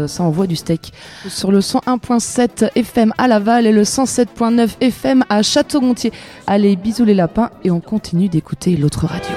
ça envoie du steak. Sur le 101.7 FM à Laval et le 107.9 FM à Château-Gontier. Allez, bisous les lapins et on continue d'écouter l'autre radio.